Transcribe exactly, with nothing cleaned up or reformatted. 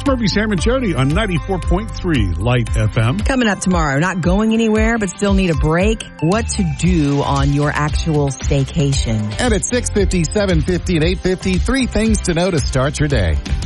Murphy, Sam, and Jody on ninety-four point three Light F M. Coming up tomorrow, not going anywhere, but still need a break. What to do on your actual staycation. And at six fifty, seven fifty, and eight fifty, three things to know to start your day.